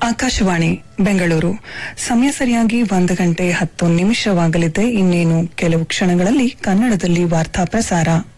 ಆಕಾಶವಾಣಿ ಬೆಂಗಳೂರು ಸಮಯ ಸರಿಯಾಗಿ 1:10 ಇನ್ನೇನು ಕೆಲವು ಕ್ಷಣಗಳಲ್ಲಿ ಕನ್ನಡದಲ್ಲಿ ವಾರ್ತಾ ಪ್ರಸಾರ.